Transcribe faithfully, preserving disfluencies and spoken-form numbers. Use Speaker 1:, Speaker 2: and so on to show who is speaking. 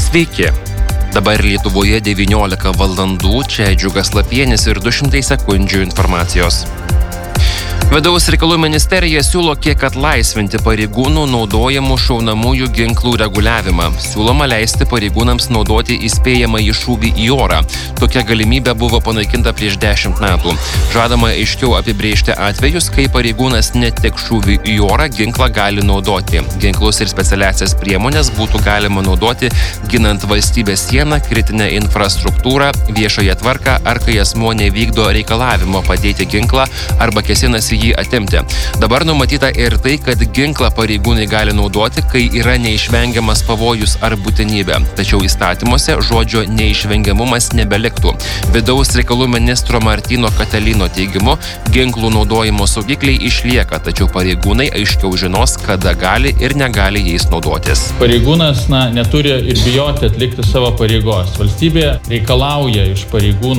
Speaker 1: Sveiki. Dabar Lietuvoje devyniolika valandų, čia Džiugas Lapienis ir du šimtai sekundžių informacijos. Vidaus reikalų ministerija siūlo kiek atlaisvinti pareigūnų naudojamų šaunamųjų ginklų reguliavimą. Siūloma leisti pareigūnams naudoti įspėjamąjį šūvį į orą. Tokia galimybė buvo panaikinta prieš dešimt metų. Žadama aiškiau apibrėžti atvejus, kai pareigūnas ne tik šūvį į orą ginklą gali naudoti. Ginklus ir specialiasias priemonės būtų galima naudoti ginant valstybės sieną, kritinę infrastruktūrą, viešąją tvarką ar kai asmuo nevykdo reikalavimo padėti ginklą arba kėsinasi jį atimti. Dabar numatyta ir tai, kad ginklą pareigūnai gali naudoti, kai yra neišvengiamas pavojus ar būtinybė. Tačiau įstatymuose žodžio neišvengiamumas nebeliktų. Vidaus reikalų ministro Martyno Katelino teigimu, ginklų naudojimo saugikliai išlieka, tačiau pareigūnai aiškiau žinos, kada gali ir negali jais naudotis.
Speaker 2: Pareigūnas na, neturi ir bijoti atlikti savo pareigos. Valstybė reikalauja iš pareigūnų